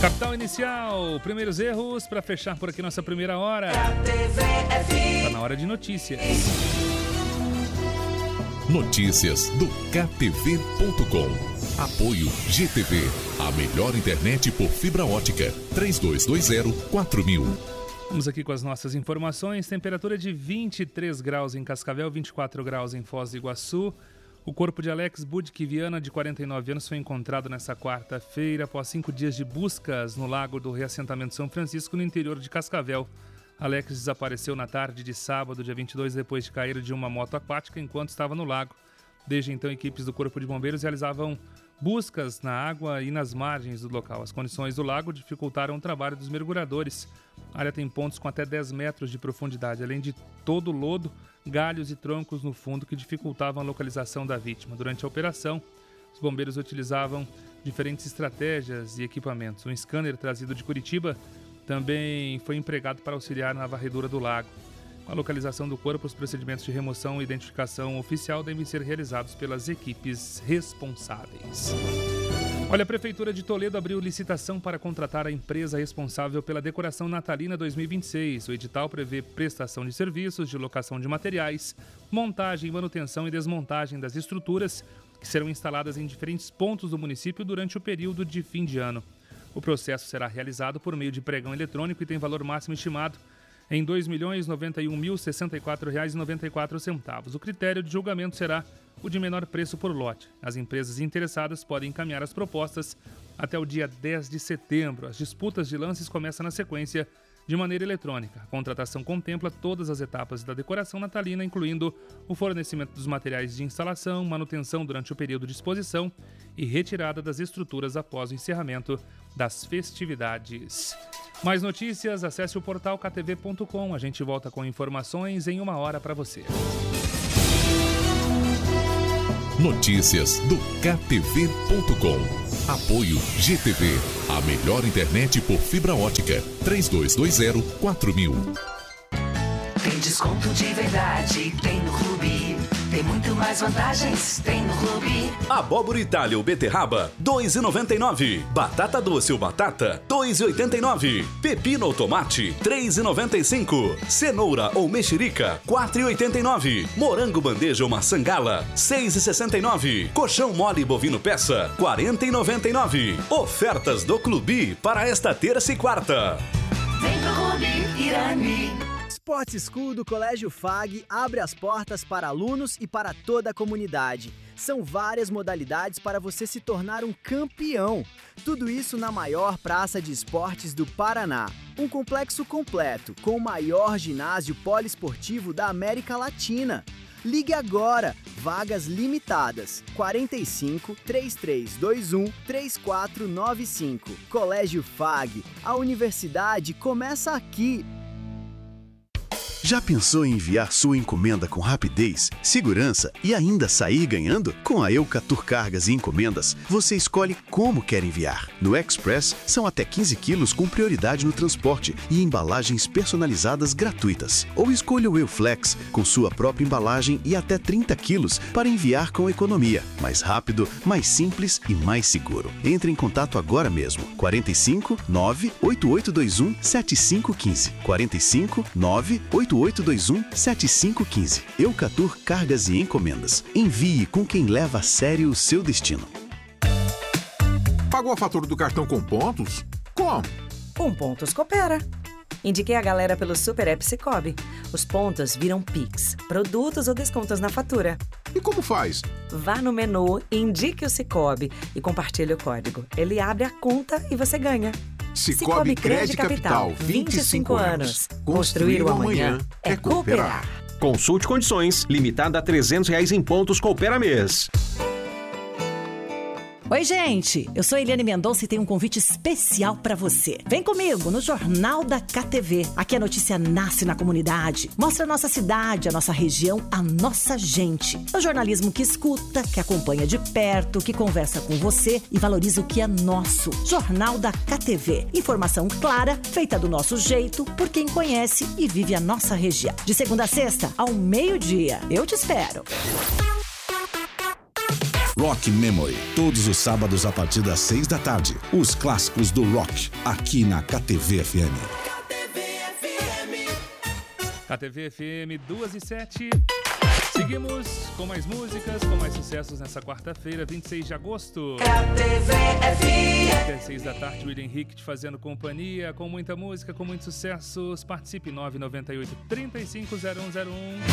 Capital Inicial, primeiros erros para fechar por aqui nossa primeira hora. Está na hora de notícias. Notícias do KTV.com. Apoio GTV, a melhor internet por fibra ótica. 3220-4000. Vamos aqui com as nossas informações. Temperatura de 23 graus em Cascavel, 24 graus em Foz do Iguaçu. O corpo de Alex Budke Viana, de 49 anos, foi encontrado nesta quarta-feira após 5 dias de buscas no lago do reassentamento São Francisco, no interior de Cascavel. Alex desapareceu na tarde de sábado, dia 22, depois de cair de uma moto aquática enquanto estava no lago. Desde então, equipes do Corpo de Bombeiros realizavam buscas na água e nas margens do local. As condições do lago dificultaram o trabalho dos mergulhadores. A área tem pontos com até 10 metros de profundidade, além de todo o lodo, galhos e troncos no fundo que dificultavam a localização da vítima. Durante a operação, os bombeiros utilizavam diferentes estratégias e equipamentos. Um scanner trazido de Curitiba também foi empregado para auxiliar na varredura do lago. Com a localização do corpo, os procedimentos de remoção e identificação oficial devem ser realizados pelas equipes responsáveis. Olha, a Prefeitura de Toledo abriu licitação para contratar a empresa responsável pela decoração natalina 2026. O edital prevê prestação de serviços, de locação de materiais, montagem, manutenção e desmontagem das estruturas que serão instaladas em diferentes pontos do município durante o período de fim de ano. O processo será realizado por meio de pregão eletrônico e tem valor máximo estimado em R$ 2.091.064,94. O critério de julgamento será o de menor preço por lote. As empresas interessadas podem encaminhar as propostas até o dia 10 de setembro. As disputas de lances começam na sequência de maneira eletrônica. A contratação contempla todas as etapas da decoração natalina, incluindo o fornecimento dos materiais de instalação, manutenção durante o período de exposição e retirada das estruturas após o encerramento das festividades. Mais notícias, acesse o portal ktv.com. A gente volta com informações em 1 hora para você. Notícias do KTV.com. Apoio GTV, a melhor internet por fibra ótica. 3220-4000. Tem desconto de verdade, tem no Clube. Tem muito mais vantagens, tem no Clube. Abóbora Itália ou beterraba, R$ 2,99. Batata doce ou batata, R$ 2,89. Pepino ou tomate, R$ 3,95. Cenoura ou mexerica, R$ 4,89. Morango bandeja ou maçã gala, R$ 6,69. Colchão mole bovino peça, R$ 40,99. Ofertas do Clube para esta terça e quarta. Vem pro Clube Irani. Sports School do Colégio FAG abre as portas para alunos e para toda a comunidade. São várias modalidades para você se tornar um campeão. Tudo isso na maior praça de esportes do Paraná. Um complexo completo, com o maior ginásio poliesportivo da América Latina. Ligue agora, vagas limitadas, 45 3321 3495. Colégio FAG, a universidade começa aqui. Já pensou em enviar sua encomenda com rapidez, segurança e ainda sair ganhando? Com a Eucatur Cargas e Encomendas, você escolhe como quer enviar. No Express, são até 15 quilos com prioridade no transporte e embalagens personalizadas gratuitas. Ou escolha o Euflex, com sua própria embalagem e até 30 quilos para enviar com economia. Mais rápido, mais simples e mais seguro. Entre em contato agora mesmo. 45 98821 7515. 45 98821 7515. Eucatur Cargas e Encomendas. Envie com quem leva a sério o seu destino. Pagou a fatura do cartão com pontos? Como? Com Pontos Coopera. Indiquei a galera pelo Super App Cicobi. Os pontos viram Pix, produtos ou descontos na fatura. E como faz? Vá no menu, indique o Cicobi e compartilhe o código. Ele abre a conta e você ganha. Cicobi Crédito Capital, 25 anos. Construir o amanhã é cooperar. Consulte condições, limitada a R$ 300 em pontos Coopera mês. Oi, gente! Eu sou Eliane Mendonça e tenho um convite especial para você. Vem comigo no Jornal da KTV. Aqui a notícia nasce na comunidade. Mostra a nossa cidade, a nossa região, a nossa gente. É o jornalismo que escuta, que acompanha de perto, que conversa com você e valoriza o que é nosso. Jornal da KTV. Informação clara, feita do nosso jeito, por quem conhece e vive a nossa região. De segunda a sexta, ao meio-dia. Eu te espero. Rock Memory, todos os sábados a partir das 6 da tarde. Os clássicos do rock, aqui na KTV-FM. KTV-FM 2:07. Seguimos com mais músicas, com mais sucessos nessa quarta-feira, 26 de agosto. Até 6 da tarde, William Henrique te fazendo companhia, com muita música, com muitos sucessos. Participe 998-350101.